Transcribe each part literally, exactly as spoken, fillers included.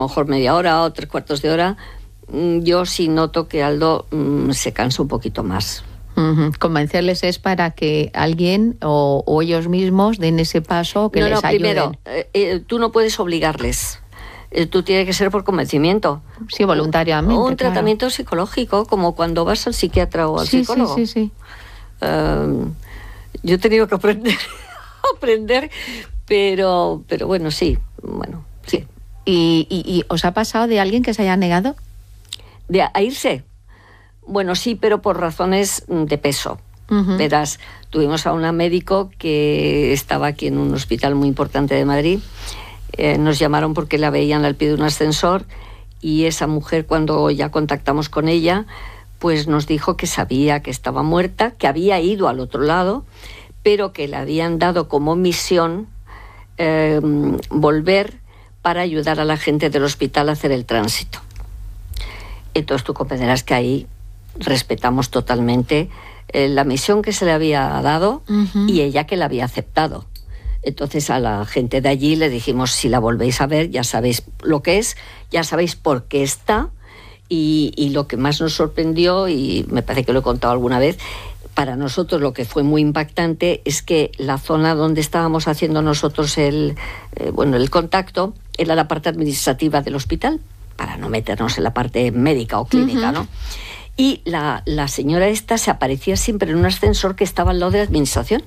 a lo mejor media hora o tres cuartos de hora, yo sí noto que Aldo mmm, se cansa un poquito más. Uh-huh. Convencerles es para que alguien o, o ellos mismos den ese paso, que no, les no, ayuden. Primero, eh, eh, tú no puedes obligarles. Eh, tú tienes que ser por convencimiento. Sí, voluntariamente. O un claro. tratamiento psicológico, como cuando vas al psiquiatra o al sí, psicólogo. Sí, sí, sí. Uh, yo he tenido que aprender, aprender, pero, pero bueno, sí, bueno, sí. ¿Y, y, ¿Y os ha pasado de alguien que se haya negado? ¿De a, a irse? Bueno, sí, pero por razones de peso. Uh-huh. Verás, tuvimos a una médico que estaba aquí en un hospital muy importante de Madrid. Eh, nos llamaron porque la veían al pie de un ascensor y esa mujer, cuando ya contactamos con ella, pues nos dijo que sabía que estaba muerta, que había ido al otro lado, pero que le habían dado como misión eh, volver para ayudar a la gente del hospital a hacer el tránsito. Entonces tú comprenderás que ahí respetamos totalmente eh, la misión que se le había dado uh-huh. y ella que la había aceptado. Entonces a la gente de allí le dijimos, si la volvéis a ver, ya sabéis lo que es, ya sabéis por qué está, y, y lo que más nos sorprendió, y me parece que lo he contado alguna vez, para nosotros lo que fue muy impactante es que la zona donde estábamos haciendo nosotros el, eh, bueno, el contacto era la parte administrativa del hospital, para no meternos en la parte médica o clínica, uh-huh. ¿no? Y la, la señora esta se aparecía siempre en un ascensor que estaba al lado de la administración.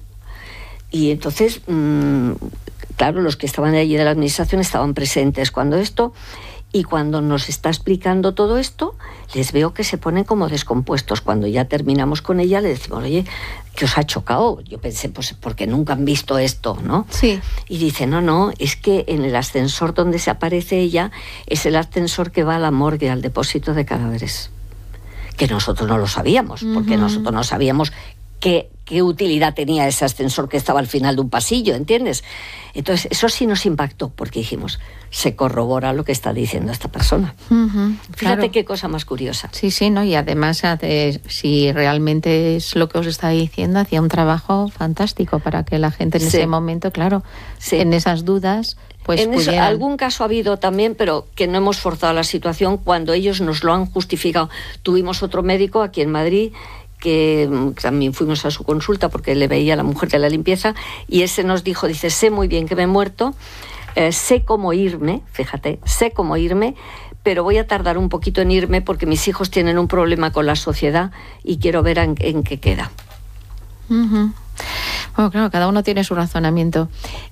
Y entonces, mmm, claro, los que estaban allí de la administración estaban presentes cuando esto, y cuando nos está explicando todo esto, les veo que se ponen como descompuestos. Cuando ya terminamos con ella, le decimos, oye, ¿qué os ha chocado? Yo pensé, pues porque nunca han visto esto, ¿no? Sí. Y dice, no, no, es que en el ascensor donde se aparece ella es el ascensor que va a la morgue, al depósito de cadáveres. Que nosotros no lo sabíamos, uh-huh. porque nosotros no sabíamos qué, qué utilidad tenía ese ascensor que estaba al final de un pasillo, ¿entiendes? Entonces, eso sí nos impactó, porque dijimos, se corrobora lo que está diciendo esta persona. Uh-huh, Fíjate claro. qué cosa más curiosa. Sí, sí, ¿no? Y además, eh, si realmente es lo que os está diciendo, hacía un trabajo fantástico para que la gente en sí. ese momento, claro, sí. en esas dudas, pues en pudieran... eso, algún caso ha habido también, pero que no hemos forzado la situación cuando ellos nos lo han justificado. Tuvimos otro médico aquí en Madrid que también fuimos a su consulta porque le veía a la mujer de la limpieza, y ese nos dijo, dice, sé muy bien que me he muerto, eh, sé cómo irme, fíjate, sé cómo irme, pero voy a tardar un poquito en irme porque mis hijos tienen un problema con la sociedad y quiero ver en, en qué queda. Uh-huh. Bueno, claro, cada uno tiene su razonamiento.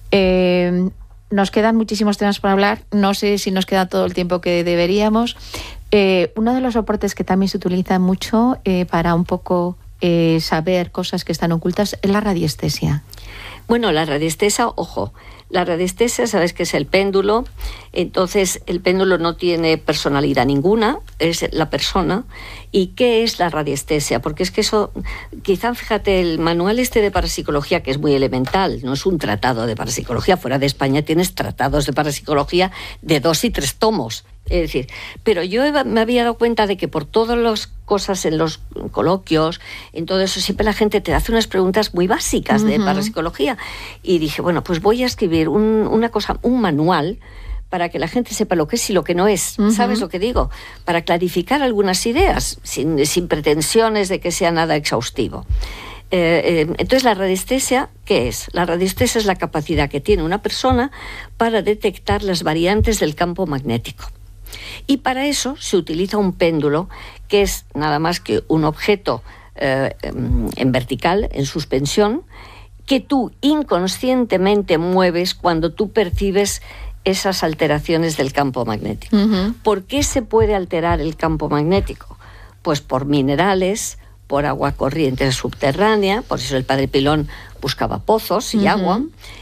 Eh, nos quedan muchísimos temas por hablar, no sé si nos queda todo el tiempo que deberíamos. Eh, uno de los soportes que también se utiliza mucho eh, para un poco eh, saber cosas que están ocultas es la radiestesia. Bueno, la radiestesia, ojo, la radiestesia, sabes que es el péndulo, entonces el péndulo no tiene personalidad ninguna, es la persona. ¿Y qué es la radiestesia? Porque es que eso, quizá, fíjate, el manual este de parapsicología, que es muy elemental, no es un tratado de parapsicología, fuera de España tienes tratados de parapsicología de dos y tres tomos. Es decir, pero yo me había dado cuenta de que por todas las cosas en los coloquios, en todo eso, siempre la gente te hace unas preguntas muy básicas de uh-huh. parapsicología. Y dije, bueno, pues voy a escribir un, una cosa, un manual para que la gente sepa lo que es y lo que no es. Uh-huh. ¿Sabes lo que digo? Para clarificar algunas ideas, sin, sin pretensiones de que sea nada exhaustivo. Eh, eh, entonces, la radiestesia, ¿qué es? La radiestesia es la capacidad que tiene una persona para detectar las variantes del campo magnético. Y para eso se utiliza un péndulo, que es nada más que un objeto eh, en vertical, en suspensión, que tú inconscientemente mueves cuando tú percibes esas alteraciones del campo magnético. Uh-huh. ¿Por qué se puede alterar el campo magnético? Pues por minerales, por agua corriente subterránea, por eso el Padre Pilón buscaba pozos y uh-huh. agua,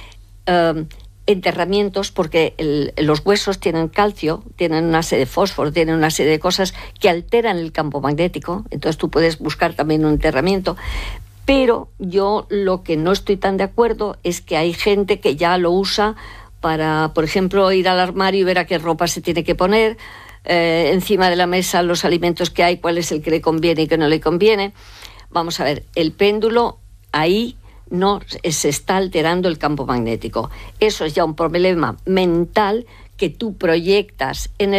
eh, enterramientos, porque el, los huesos tienen calcio, tienen una serie de fósforo, tienen una serie de cosas que alteran el campo magnético, entonces tú puedes buscar también un enterramiento. Pero yo lo que no estoy tan de acuerdo es que hay gente que ya lo usa para, por ejemplo, ir al armario y ver a qué ropa se tiene que poner, eh, encima de la mesa los alimentos que hay, cuál es el que le conviene y que no le conviene. Vamos a ver, el péndulo ahí no se está alterando el campo magnético. Eso es ya un problema mental que tú proyectas en el